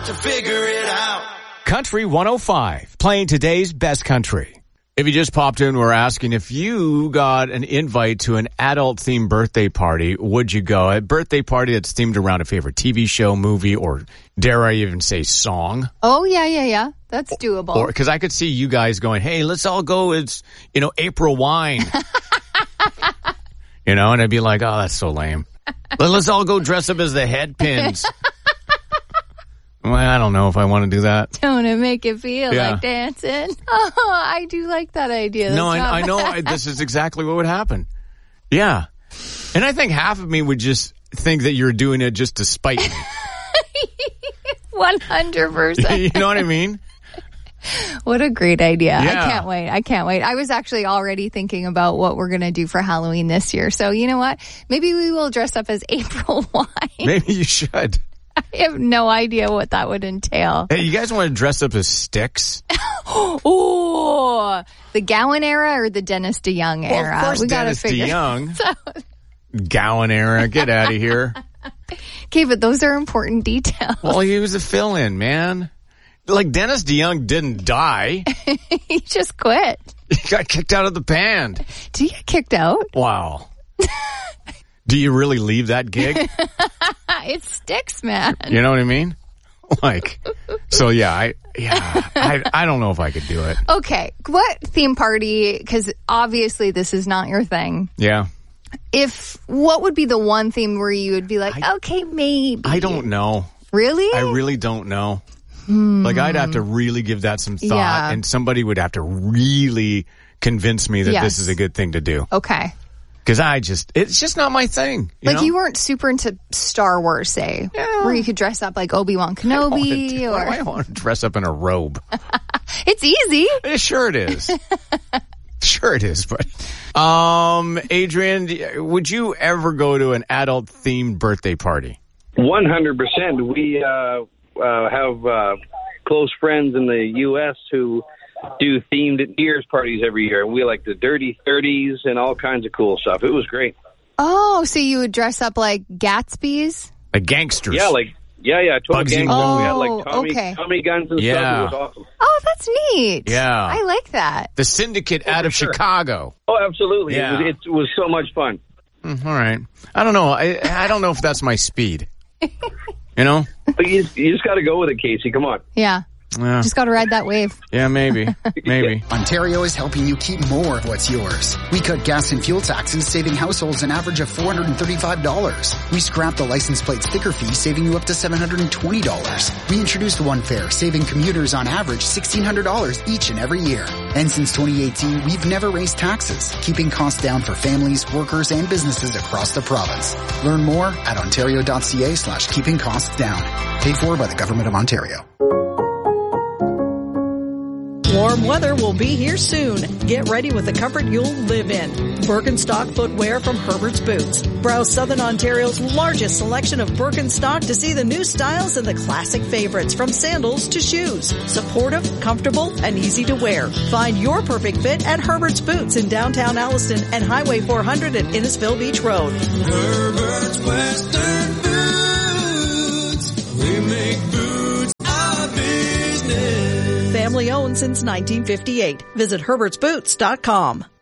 to figure it out. Country 105, playing today's best country. If you just popped in, we're asking if you got an invite to an adult-themed birthday party, would you go? A birthday party that's themed around a favorite TV show, movie, or dare I even say song? Oh, yeah. That's doable. Or because I could see you guys going, hey, let's all go. It's, April wine. And I'd be like, oh, that's so lame. Let's all go dress up as the headpins. Well, I don't know if I want to do that. Don't it make it feel like dancing? Oh, I do like that idea. No, I know. This is exactly what would happen. Yeah. And I think half of me would just think that you're doing it just to spite me. 100%. You know what I mean? What a great idea. Yeah. I can't wait. I was actually already thinking about what we're going to do for Halloween this year. So you know what? Maybe we will dress up as April Wine. Maybe you should. I have no idea what that would entail. Hey, you guys want to dress up as Styx? Oh, the Gowan era or the Dennis DeYoung era? Well, of course, Dennis DeYoung. Gowan era. Get out of here. Okay, but those are important details. Well, he was a fill-in, man. Like, Dennis DeYoung didn't die. He just quit. He got kicked out of the band. Did he get kicked out? Wow. Do you really leave that gig? It sticks, man. You know what I mean? Like, so I don't know if I could do it. Okay, what theme party, because obviously this is not your thing. Yeah. What would be the one theme where you would be like, okay, maybe? I don't know. Really? I really don't know. Like, I'd have to really give that some thought, and somebody would have to really convince me that this is a good thing to do. Okay. Because it's just not my thing. You weren't super into Star Wars, say, where you could dress up like Obi-Wan Kenobi. I want to dress up in a robe. It's easy. Sure it is. Sure it is. But, Adrian, would you ever go to an adult-themed birthday party? 100%. We have close friends in the U.S. who do themed New Year's parties every year. We like the Dirty 30s and all kinds of cool stuff. It was great. Oh, so you would dress up like Gatsby's? Like gangsters. Yeah, total Bugsy gangsters. Malone. We had like Tommy guns and stuff. It was awesome. Oh, that's neat. Yeah. I like that. The Syndicate out of Chicago. Oh, absolutely. Yeah. It was so much fun. All right. I don't know. I don't know if that's my speed. But you just got to go with it, Casey. Come on. Yeah. Just got to ride that wave. Yeah, maybe. Ontario is helping you keep more of what's yours. We cut gas and fuel taxes, saving households an average of $435. We scrapped the license plate sticker fee, saving you up to $720. We introduced One Fare, saving commuters on average $1,600 each and every year. And since 2018, we've never raised taxes, keeping costs down for families, workers, and businesses across the province. Learn more at ontario.ca/keeping costs down. Paid for by the Government of Ontario. Warm weather will be here soon. Get ready with the comfort you'll live in. Birkenstock footwear from Herbert's Boots. Browse Southern Ontario's largest selection of Birkenstock to see the new styles and the classic favorites from sandals to shoes. Supportive, comfortable, and easy to wear. Find your perfect fit at Herbert's Boots in downtown Alliston and Highway 400 at Innisfil Beach Road. Herbert's Western Boots. We make boots our business. Family owned since 1958. Visit herbertsboots.com.